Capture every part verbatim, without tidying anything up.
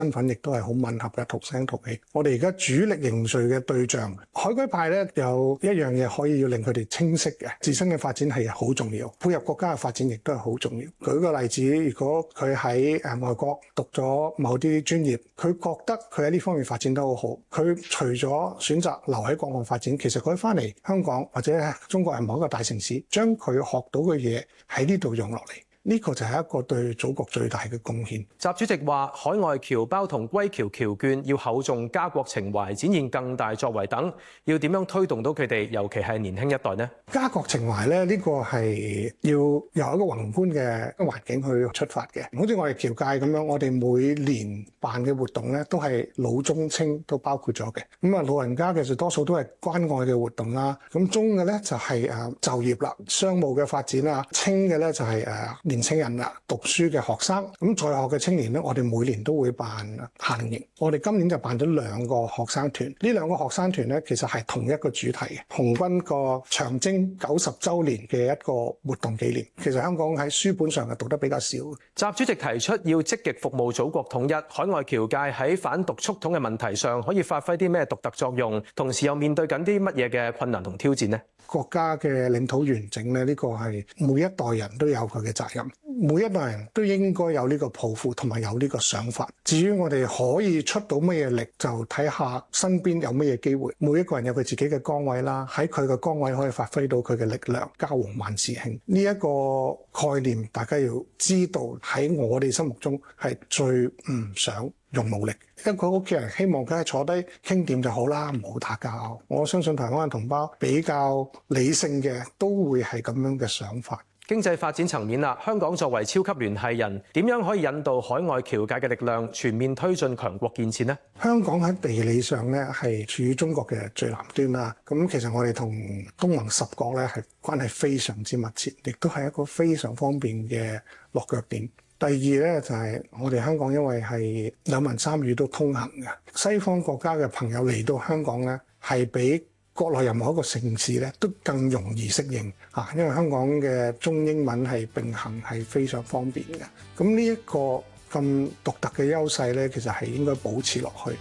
身份亦都係好吻合嘅，同聲同氣。我哋而家主力凝聚嘅對象，海歸派咧有一樣嘢可以要令佢哋清晰嘅，自身嘅發展係好重要，配合國家嘅發展亦都係好重要。舉個例子，如果佢喺誒外國讀咗某啲專業，佢覺得佢喺呢方面發展得好好，佢除咗選擇留喺國外發展，其實佢翻嚟香港或者中國係某一個大城市，將佢學到嘅嘢喺呢度用落嚟。呢個就係一個對祖國最大嘅貢獻。 習主席話：海外僑胞同歸僑僑眷要厚重家國情懷，展現更大作為等，要點樣推動到佢哋，尤其係年輕一代呢？ 家國情懷咧，呢個係要由一個宏觀嘅環境去出發嘅。好似我哋僑界咁樣，我哋每年辦嘅活動咧，都係老中青都包括咗嘅。咁啊，老人家嘅就多數都係關愛嘅活動啦。咁中嘅咧就係誒就業啦、商務嘅發展啊。青嘅咧就係誒年青人啦、讀書嘅學生。咁在學嘅青年咧，我哋每年都會辦夏令營。我哋今年就辦咗兩個學生團。呢兩個學生團咧，其實係同一個主題嘅，紅軍個長征九十週年嘅一個活動紀念。其實香港喺書本上係讀得比較少。 習主席提出要積極服務祖國統一，海外僑界喺反獨促統嘅問題上可以發揮啲咩獨特作用？同時又面對緊啲乜嘢嘅困難同挑戰呢？ 國家嘅領土完整咧，呢個係每一代人都有佢嘅責任，每一代人都應該有呢個抱負同埋有呢個想法。至於我哋可以出到乜嘢力，就睇下身邊有乜嘢機會。每一個人有佢自己嘅崗位啦，喺佢嘅崗位可以發揮到佢嘅力量，家和萬事興。呢一個概念，大家要知道喺我哋心目中係最唔想用武力。一個屋企人希望佢係坐低傾掂就好啦，唔好打交。我相信台灣嘅同胞比較理性嘅，都會係咁樣嘅想法。 經濟發展層面啦，香港作為超級聯繫人，點樣可以引導海外僑界嘅力量，全面推進強國建設呢？ 香港喺地理上咧係處於中國嘅最南端啦。咁其實我哋同東盟十國咧係關係非常之密切，亦都係一個非常方便嘅落腳點。第二咧就係我哋香港因為係兩文三語都通行嘅，西方國家嘅朋友嚟到香港咧係比國內任何一個城市咧都更容易適應嚇，因為香港嘅中英文係並行，係非常方便嘅。咁呢一個咁獨特嘅優勢咧，其實係應該保持落去。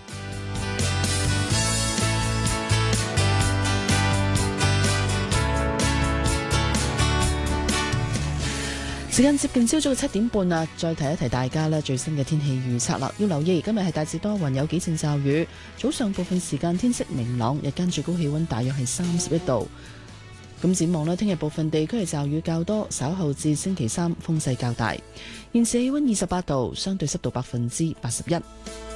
時間接近朝早嘅七點半啦，再提一提大家咧最新嘅天氣預測啦。要留意今日係大致多雲，有幾陣驟雨，早上部分時間天色明朗，日間最高氣溫大約係三十一度。咁展望咧，聽日部分地區係驟雨較多，稍後至星期三風勢較大。現時氣溫二十八度，相對濕度百分之八十一。